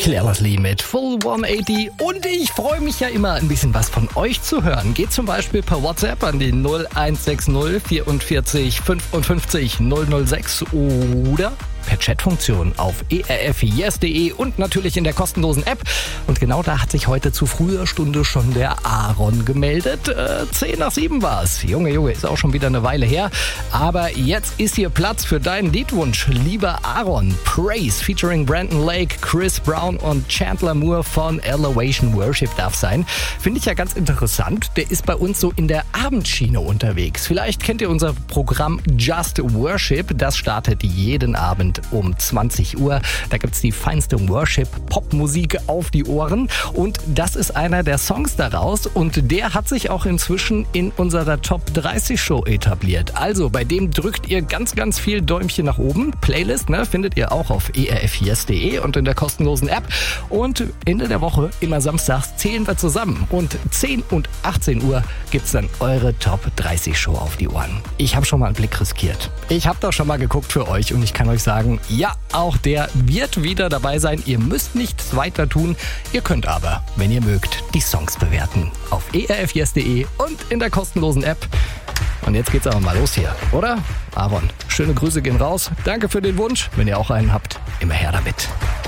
Claire Mosley mit Full 180 und ich freue mich ja immer, ein bisschen was von euch zu hören. Geht zum Beispiel per WhatsApp an die 0160 44 55 006 oder per Chatfunktion auf erfyes.de und natürlich in der kostenlosen App. Und genau da hat sich heute zu früher Stunde schon der Aaron gemeldet. 6:50 war es. Junge, ist auch schon wieder eine Weile her. Aber jetzt ist hier Platz für deinen Liedwunsch. Lieber Aaron, Praise featuring Brandon Lake, Chris Brown und Chandler Moore von Elevation Worship darf sein. Finde ich ja ganz interessant. Der ist bei uns so in der Abendschiene unterwegs. Vielleicht kennt ihr unser Programm Just Worship. Das startet jeden Abend um 20 Uhr. Da gibt's die feinste Worship-Pop-Musik auf die Ohren. Und das ist einer der Songs daraus. Und der hat sich auch inzwischen in unserer Top 30 Show etabliert. Also bei dem drückt ihr ganz, ganz viel Däumchen nach oben. Playlist findet ihr auch auf erfyes.de und in der kostenlosen App. Und Ende der Woche, immer samstags, zählen wir zusammen. Und 10 und 18 Uhr gibt's dann eure Top 30 Show auf die Ohren. Ich habe schon mal einen Blick riskiert. Ich habe doch schon mal geguckt für euch und ich kann euch sagen, ja, auch der wird wieder dabei sein. Ihr müsst nichts weiter tun. Ihr könnt aber, wenn ihr mögt, die Songs bewerten. Auf erfyes.de und in der kostenlosen App. Und jetzt geht's aber mal los hier, oder? Aaron, schöne Grüße gehen raus. Danke für den Wunsch. Wenn ihr auch einen habt, immer her damit.